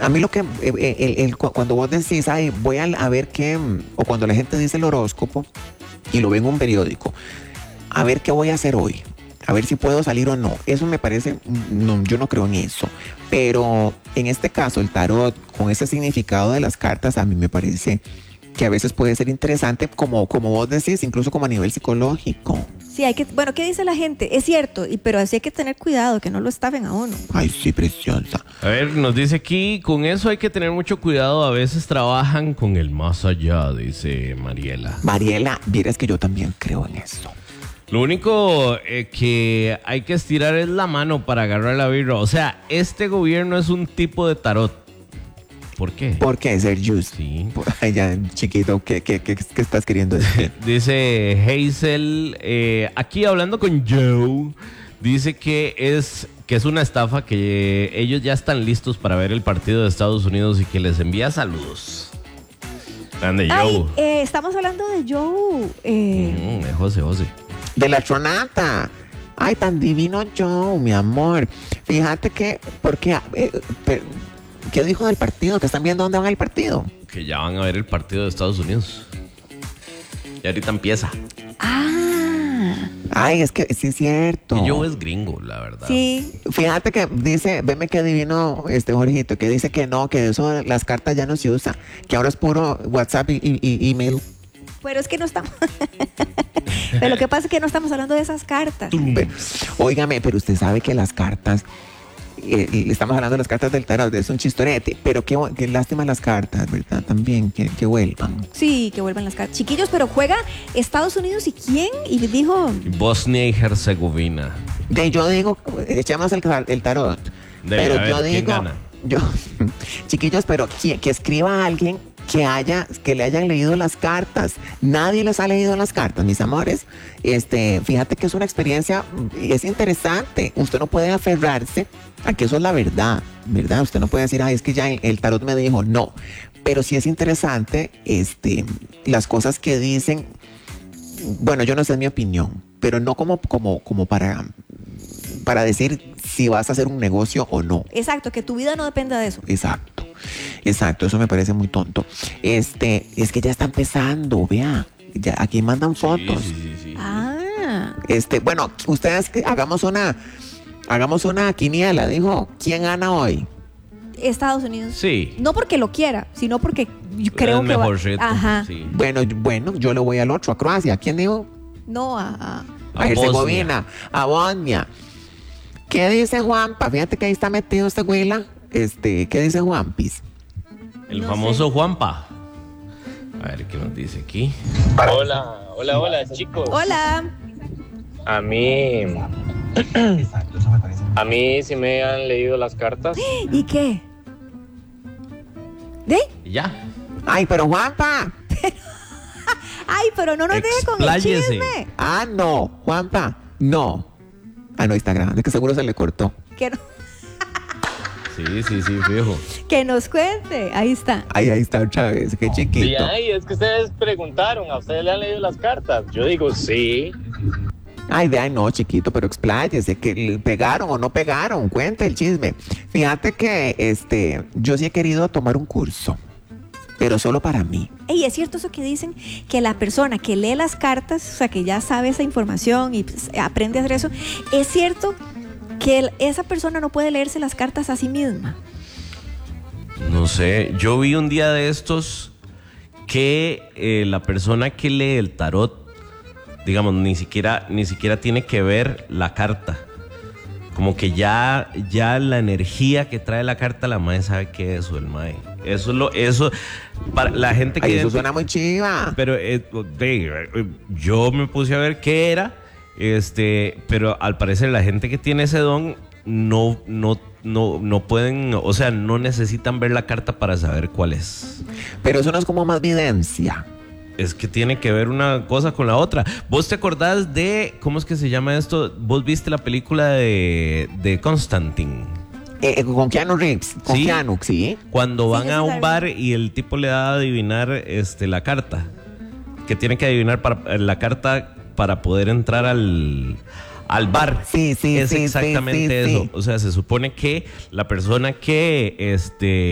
A mí lo que, cuando vos decís, ay, voy a ver qué, o cuando la gente dice el horóscopo y lo ve en un periódico, a ver qué voy a hacer hoy, a ver si puedo salir o no. Eso me parece, no, yo no creo en eso. Pero en este caso, el tarot, con ese significado de las cartas, a mí me parece que a veces puede ser interesante, como vos decís, incluso como a nivel psicológico. Sí, bueno, ¿qué dice la gente? Es cierto, pero así hay que tener cuidado, que no lo estafen a uno. Ay, sí, preciosa. A ver, nos dice aquí, con eso hay que tener mucho cuidado, a veces trabajan con el más allá, dice Mariela. Mariela, vieras que yo también creo en eso. Lo único que hay que estirar es la mano para agarrar la birra. O sea, este gobierno es un tipo de tarot. ¿Por qué? ¿Por qué, Sergio? Sí. Ay, ya, chiquito, ¿qué estás queriendo decir? Dice Hazel, aquí hablando con Joe, dice que es una estafa, que ellos ya están listos para ver el partido de Estados Unidos y que les envía saludos. Grande Joe. Estamos hablando de Joe. José. De la Tronata. Ay, tan divino Joe, mi amor. Fíjate que, porque... ¿qué dijo del partido? ¿Que están viendo dónde van el partido? Que ya van a ver el partido de Estados Unidos. Y ahorita empieza. Ay, es que sí es cierto. Y yo es gringo, la verdad. Sí. Fíjate que dice, veme qué divino Jorgito, que dice que no, que eso de las cartas ya no se usa, que ahora es puro WhatsApp y email. Pero es que no estamos... Pero lo que pasa es que no estamos hablando de esas cartas. Óigame, pero usted sabe que las cartas... estamos hablando de las cartas del tarot, es un chistorete, pero qué lástima las cartas, ¿verdad? También, que vuelvan. Sí, que vuelvan las cartas. Chiquillos, pero juega Estados Unidos, ¿y quién? Y dijo... Bosnia y Herzegovina. Yo digo, echemos el tarot. Pero yo digo, chiquillos, pero que escriba a alguien que le hayan leído las cartas. Nadie les ha leído las cartas, mis amores. Fíjate que es una experiencia, es interesante. Usted no puede aferrarse a que eso es la verdad, ¿verdad? Usted no puede decir, ay, es que ya el tarot me dijo, no. Pero sí es interesante, las cosas que dicen. Bueno, yo no sé, es mi opinión, pero no como para decir si vas a hacer un negocio o no. Exacto, que tu vida no dependa de eso. Exacto, eso me parece muy tonto. Es que ya está empezando, vea. Ya, aquí mandan fotos. Sí. Bueno, ustedes hagamos una quiniela, dijo. ¿Quién gana hoy? Estados Unidos. Sí. No porque lo quiera, sino porque yo creo que mejor reto. Ajá. Sí. Bueno, yo le voy al otro, a Croacia. ¿Quién dijo? No, a Herzegovina, a Bosnia. ¿Qué dice Juanpa? Fíjate que ahí está metido este güila. ¿Qué dice Juanpis? El famoso Juanpa. A ver qué nos dice aquí. Hola, chicos. Hola. A mí sí me han leído las cartas. ¿Y qué? ¿De? Ya. Ay, pero Juanpa. Ay, pero no nos deje con el chisme. No, Juanpa, no. No está grabando, es que seguro se le cortó. Que no. Sí, fijo. Que nos cuente, ahí está. Ahí está otra vez, qué chiquito. Y ahí es que ustedes preguntaron, ¿a ustedes le han leído las cartas? Yo digo, sí. Ay, no, chiquito, pero expláyese, que pegaron o no pegaron, cuente el chisme. Fíjate que yo sí he querido tomar un curso, pero solo para mí. Y es cierto eso que dicen, que la persona que lee las cartas, o sea, que ya sabe esa información y pues, aprende a hacer eso, es cierto que esa persona no puede leerse las cartas a sí misma. No sé, yo vi un día de estos que la persona que lee el tarot, digamos, ni siquiera tiene que ver la carta. Como que ya la energía que trae la carta, la mae sabe que es eso, el mae. Eso para la gente que... Ay, eso suena muy chiva. Pero yo me puse a ver qué era, pero al parecer la gente que tiene ese don no pueden, o sea, no necesitan ver la carta para saber cuál es. Pero eso no es como más videncia. Es que tiene que ver una cosa con la otra. ¿Vos te acordás de, cómo es que se llama esto? ¿Vos viste la película de Constantine? Con Keanu Reeves. Con ¿Sí? Keanu, sí. Cuando van a un sí, bar y el tipo le da a adivinar la carta. Que tiene que adivinar la carta para poder entrar al bar. Sí, es exactamente sí. eso. O sea, se supone que la persona que